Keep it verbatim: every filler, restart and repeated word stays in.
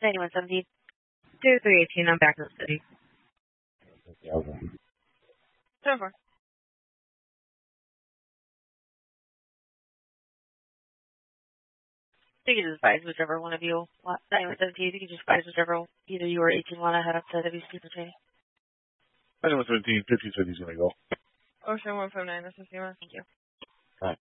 ninety-one seventeen. two three eighteen, I'm back in the city. Okay. Turn four. You can just advise whichever one of you want. ninety-one seventeen, you can just advise whichever either you or eighteen want to head up to W C for training. ninety-one seventeen, fifteen said he's going to go. Ocean one five nine, this is Zero. Thank you. All right.